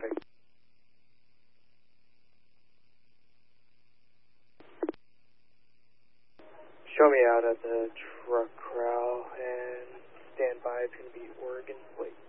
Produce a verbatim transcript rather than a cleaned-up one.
traffic. Show me out at the truck corral and stand by. It's going to be Oregon plate.